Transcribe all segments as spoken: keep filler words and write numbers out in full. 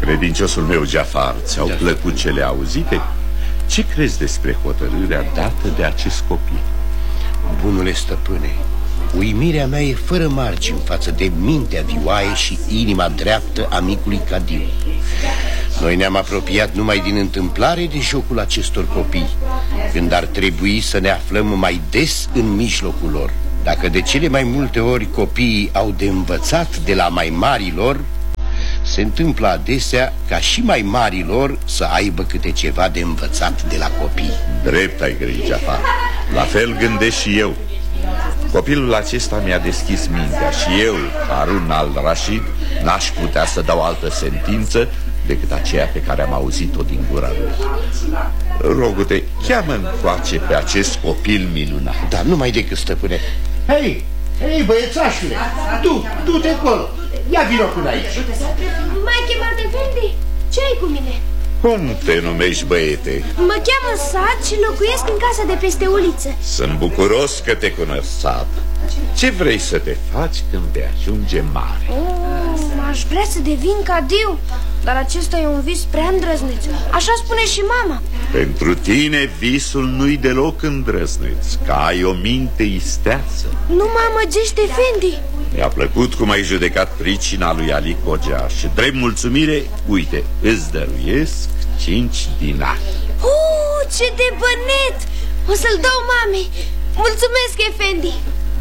Credinciosul meu Jafar, ți-au plăcut cele auzite? Ce crezi despre hotărârea dată de acest copil? Bunule stăpâne, uimirea mea e fără margini față de mintea vioaie și inima dreaptă a micului Cadiu. Noi ne-am apropiat numai din întâmplare de jocul acestor copii, când ar trebui să ne aflăm mai des în mijlocul lor. Dacă de cele mai multe ori copiii au de învățat de la mai marilor, se întâmplă adesea ca și mai marilor să aibă câte ceva de învățat de la copii. Drept ai grei, Jafar. La fel gândesc și eu. Copilul acesta mi-a deschis mintea și eu, Harun al-Rashid, n-aș putea să dau altă sentință decât aceea pe care am auzit-o din gura lui. Rogu-te, cheamă încoace pe acest copil minunat. Dar numai decât, stăpâne. Hei, hei, băiețașule, tu, du-te acolo. Ia vino până aici. M-ai chemat, efendi? Ce ai cu mine? Cum te numești, băiete? Mă cheamă Saad și locuiesc în casa de peste uliță. Sunt bucuros că te cunosc, Saad. Ce vrei să te faci când vei ajunge mare? Oh, aș vrea să devin Cadiu, dar acesta e un vis prea îndrăzneț. Așa spune și mama. Pentru tine visul nu-i deloc îndrăzneț, că ai o minte isteață. Nu mă amăgește, efendi. Mi-a plăcut cum ai judecat pricina lui Ali Cogia și, drept mulțumire, uite, îți dăruiesc cinci dinari. Oh, ce de bănet! O să-l dau mamei. Mulțumesc, efendi.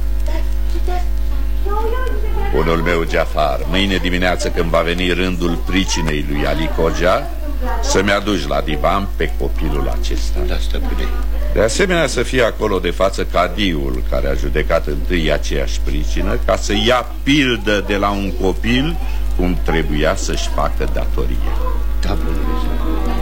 Bunul meu Jafar, mâine dimineață când va veni rândul pricinei lui Ali Cogia, să-mi aduci la divan pe copilul acesta. Da, stăpâne. De asemenea să fie acolo de față Cadiul care a judecat întâi aceeași pricină, ca să ia pildă de la un copil cum trebuia să-și facă datoria. Da, bunule.